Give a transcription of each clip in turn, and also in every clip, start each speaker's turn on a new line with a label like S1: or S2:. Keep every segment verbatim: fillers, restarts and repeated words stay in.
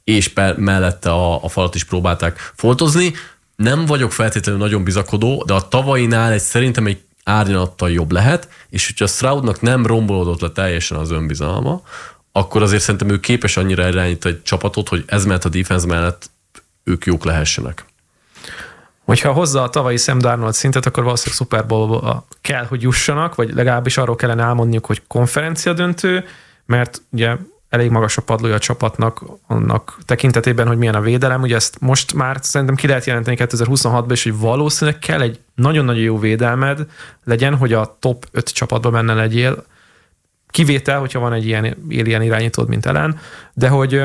S1: és per, mellette a, a falat is próbálták foltozni. Nem vagyok feltétlenül nagyon bizakodó, de a tavainál egy szerintem egy árnyalattal jobb lehet, és hogyha Stroudnak nem rombolódott le teljesen az önbizalma, akkor azért szerintem ő képes annyira irányítani egy csapatot, hogy ez mellett a defense mellett ők jók lehessenek.
S2: Hogyha hozza a tavalyi Sam Darnold szintet, akkor valószínűleg Super Bowl-ba kell, hogy jussanak, vagy legalábbis arról kellene elmondniuk, hogy konferencia döntő, mert ugye elég magas a padlója a csapatnak annak tekintetében, hogy milyen a védelem. Ugye ezt most már szerintem ki lehet jelenteni kétezer-huszonhatban is, hogy valószínűleg kell egy nagyon-nagyon jó védelmed legyen, hogy a top öt csapatban benne legyél. Kivétel, hogyha van egy ilyen alien irányítód, mint Allen, de hogy,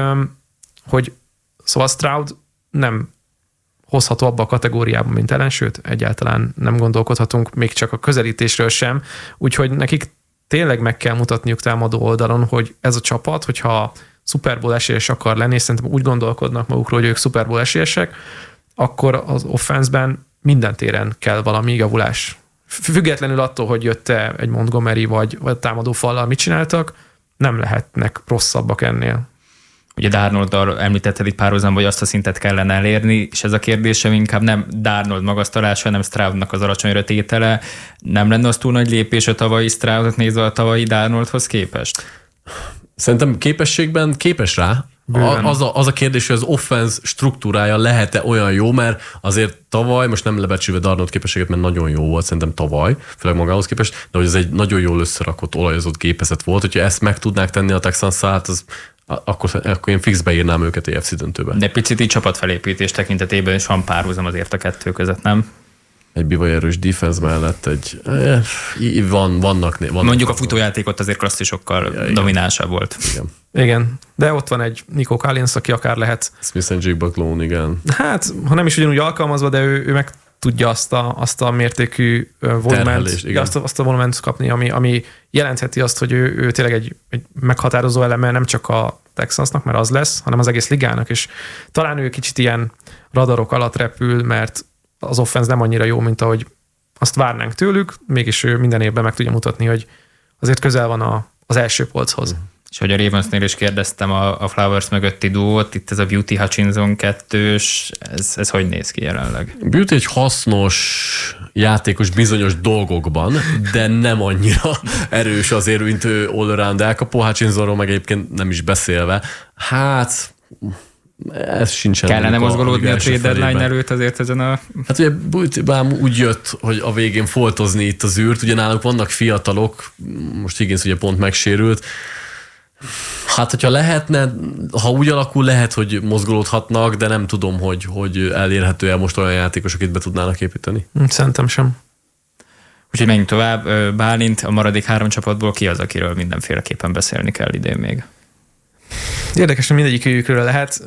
S2: hogy szóval Stroud nem hozható abba a kategóriában, mint Allen, sőt, egyáltalán nem gondolkodhatunk még csak a közelítésről sem, úgyhogy nekik tényleg meg kell mutatniuk támadó oldalon, hogy ez a csapat, hogyha Super Bowl esélyes akar lenni, és szerintem úgy gondolkodnak magukról, hogy ők Super Bowl esélyesek, akkor az offenszben minden téren kell valami javulás. Függetlenül attól, hogy jött-e egy Montgomery vagy, vagy támadó fallal, mit csináltak, nem lehetnek rosszabbak ennél.
S3: Ugye Darnold-dal említetted itt párhuzamban, hogy azt a szintet kellene elérni, és ez a kérdésem inkább nem Darnold magasztalása, hanem Stroudnak az alacsonyra tétele. Nem lenne az túl nagy lépés a tavalyi Stroudot nézve a tavalyi Darnoldhoz képest?
S1: Szerintem képességben képes rá. A, az, a, az a kérdés, hogy az offense struktúrája lehet-e olyan jó, mert azért tavaly, most nem lebecsülve Darnold képességet, mert nagyon jó volt szerintem tavaly, főleg magához képest, de hogy ez egy nagyon jól összerakott, olajozott gépezet volt, hogyha ezt meg tudnák tenni a Texans-szal, hát az Akkor, akkor én fixbe írnám őket á ef cé döntőbe.
S3: De picit így csapatfelépítés tekintetében is van párhuzam azért a kettő között, nem?
S1: Egy bivaj erős defense mellett egy... Eh, van, vannak, vannak...
S3: Mondjuk a futójátékot azért klasszisokkal ja, dominánsabb volt.
S1: Igen.
S2: Igen, de ott van egy Nico Collins, aki akár lehet...
S1: Smith and Jigba clone, igen.
S2: Hát, ha nem is ugyanúgy alkalmazva, de ő, ő meg tudja azt a, azt a mértékű volument, azt, azt a volument kapni, ami, ami jelentheti azt, hogy ő, ő tényleg egy, egy meghatározó eleme nem csak a Texansnak, mert az lesz, hanem az egész ligának, és talán ő kicsit ilyen radarok alatt repül, mert az offense nem annyira jó, mint ahogy azt várnánk tőlük, mégis ő minden évben meg tudja mutatni, hogy azért közel van a, az első polchoz.
S3: És hogy a Ravensnél is kérdeztem a, a Flowers mögötti duót, itt ez a Beauty Hutchinson kettős, ez, ez hogy néz ki jelenleg?
S1: Beauty egy hasznos játékos bizonyos dolgokban, de nem annyira erős azért, mint ő all-around elkapó, Hutchinsonról meg egyébként nem is beszélve. Hát... Ez sincsen.
S3: Kellene mozgolódni a trade deadline előtt azért ezen a...
S1: Hát ugye Beauty-bán úgy jött, hogy a végén foltozni itt az űrt, ugye náluk vannak fiatalok, most Higgins ugye pont megsérült. Hát, hogyha lehetne, ha úgy alakul, lehet, hogy mozgolódhatnak, de nem tudom, hogy, hogy elérhető-e most olyan játékosok, itt be tudnának építeni.
S2: Szerintem sem.
S3: Úgyhogy menjünk tovább. Bálint, a maradék három csapatból ki az, akiről mindenféleképpen beszélni kell idén még?
S2: Érdekes, hogy mindegyikőjükről lehet.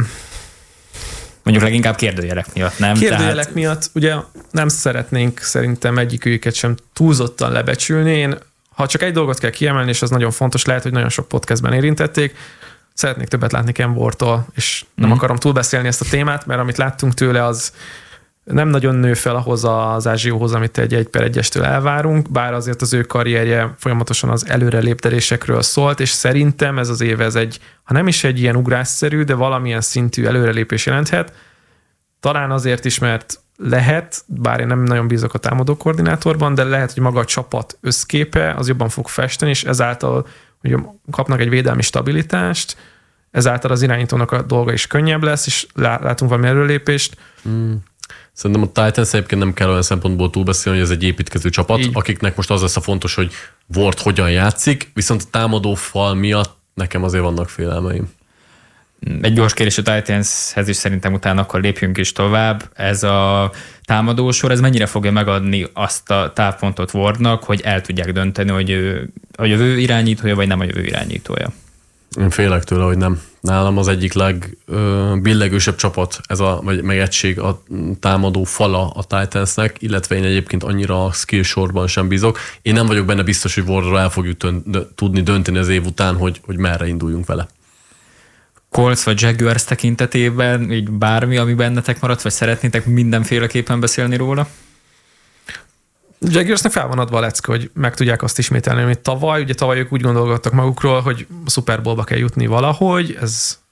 S3: Mondjuk leginkább kérdőjelek miatt, nem?
S2: Kérdőjelek
S3: Tehát...
S2: miatt, ugye nem szeretnénk szerintem egyikőjüket sem túlzottan lebecsülni. Én, ha csak egy dolgot kell kiemelni, és az nagyon fontos, lehet, hogy nagyon sok podcastben érintették, szeretnék többet látni Ken Wardtól, és nem mm. akarom túlbeszélni ezt a témát, mert amit láttunk tőle, az nem nagyon nő fel ahhoz az ázsióhoz, amit egy egy per egyestől elvárunk, bár azért az ő karrierje folyamatosan az előreléptelésekről szólt, és szerintem ez az év, ez egy, ha nem is egy ilyen ugrásszerű, de valamilyen szintű előrelépés jelenthet. Talán azért is, mert lehet, bár én nem nagyon bízok a támadó koordinátorban, de lehet, hogy maga a csapat összképe az jobban fog festeni, és ezáltal hogy kapnak egy védelmi stabilitást, ezáltal az irányítónak a dolga is könnyebb lesz, és látunk valami előrelépést.
S1: Mm. Szerintem a Titans egyébként nem kell olyan szempontból túlbeszélni, hogy ez egy építkező csapat, így. Akiknek most az lesz a fontos, hogy Ward hogyan játszik, viszont a támadó fal miatt nekem azért vannak félelmeim.
S3: Egy gyors kérdés a Titanshez is szerintem utána akkor lépjünk is tovább. Ez a támadósor, ez mennyire fogja megadni azt a távpontot Wardnak, hogy el tudják dönteni, hogy ő a jövő irányítója, vagy nem a jövő irányítója?
S1: Én félek tőle, hogy nem. Nálam az egyik legbillegősebb csapat, ez a, vagy meg egység a támadó fala a Titansnek, illetve én egyébként annyira a skill sorban sem bízok. Én nem vagyok benne biztos, hogy Wardra el fogjuk tön, tudni dönteni az év után, hogy, hogy merre induljunk vele.
S3: Colts vagy Jaguars tekintetében így bármi, ami bennetek maradt, vagy szeretnétek mindenféleképpen beszélni róla?
S2: Jaguarsnek fel van adva a lecke, hogy meg tudják azt ismételni, amit tavaly. Ugye tavaly ők úgy gondolkodtak magukról, hogy a Super Bowlba kell jutni valahogy, ez